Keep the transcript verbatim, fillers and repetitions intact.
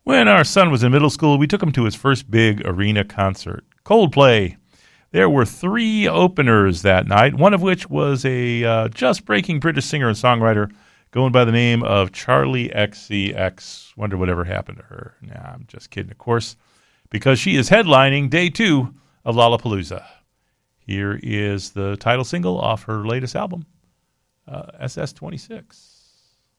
When our son was in middle school, we took him to his first big arena concert, Coldplay. There were three openers that night, one of which was a uh, just-breaking British singer and songwriter going by the name of Charlie X C X. Wonder whatever happened to her. Nah, I'm just kidding, of course, because she is headlining day two of Lollapalooza. Here is the title single off her latest album, uh, S S twenty-six.